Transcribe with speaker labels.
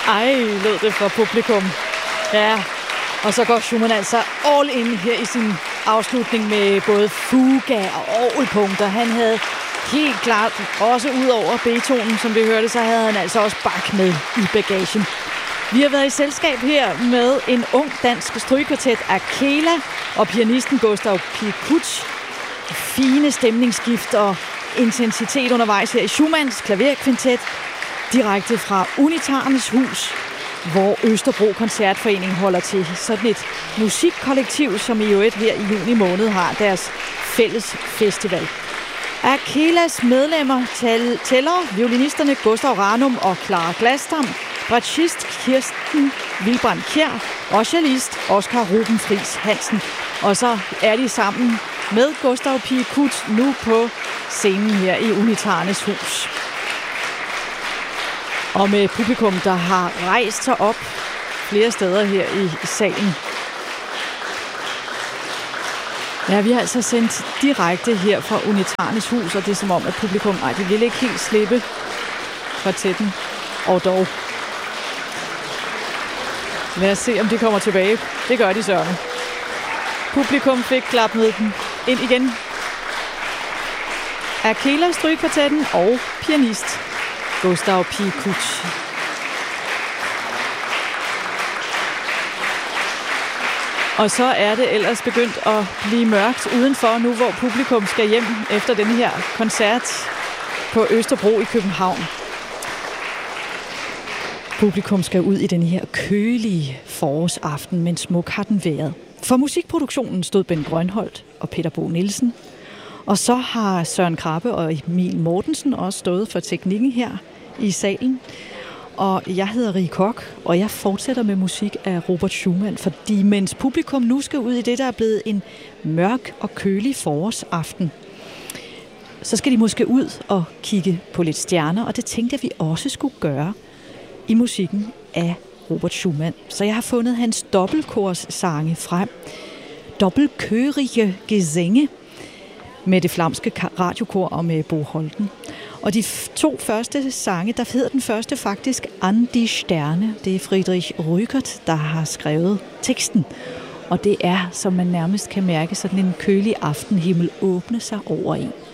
Speaker 1: Ej, lød det fra publikum. Ja, og så går Schumann altså all in her i sin afslutning med både fuga og orgelpunkter. Han havde helt klart, også ud over Beethoven, som vi hørte, så havde han altså også Bach med i bagagen. Vi har været i selskab her med en ung dansk strygekvartet, Akela, og pianisten Gustav Piekuch. Fine stemningsskift og intensitet undervejs her i Schumanns klaverkvintet, direkte fra Unitarernes Hus, hvor Østerbro Koncertforening holder til. Sådan et musikkollektiv, som i øvrigt her i juni måned har deres fælles festival. Akelas medlemmer tæller violinisterne Gustav Ranum og Clara Glasdam, bratschist Kirsten Wilbrand Kjær og cellist Oskar Ruben Friis Hansen. Og så er de sammen med Gustav Piekuch nu på scenen her i Unitarernes Hus. Og med publikum, der har rejst sig op flere steder her i salen. Ja, vi har altså sendt direkte her fra Unitarernes Hus, og det er som om, at publikum, de vil ikke helt slippe kvartetten. Og dog. Lad os se, om de kommer tilbage. Det gør de sørme. Publikum fik klappet den ind igen. Akela strygekvartetten og pianist Gustav Piekuch. Og så er det ellers begyndt at blive mørkt udenfor nu, hvor publikum skal hjem efter den her koncert på Østerbro i København. Publikum skal ud i den her kølige forårsaften, men smuk har den været. For musikproduktionen stod Ben Grønholdt og Peter Bo Nielsen. Og så har Søren Krabbe og Emil Mortensen også stået for teknikken her i salen. Og jeg hedder Rie Koch, og jeg fortsætter med musik af Robert Schumann, fordi mens publikum nu skal ud i det, der er blevet en mørk og kølig forårsaften, så skal de måske ud og kigge på lidt stjerner, og det tænkte jeg, vi også skulle gøre i musikken af Robert Schumann. Så jeg har fundet hans dobbeltkorssange frem. Dobbeltkørige Gesänge med det flamske radiokor og med Bo Holten. Og de to første sange, der hedder den første faktisk An die Sterne. Det er Friedrich Rückert, der har skrevet teksten. Og det er, som man nærmest kan mærke, sådan en kølig aftenhimmel åbne sig over en.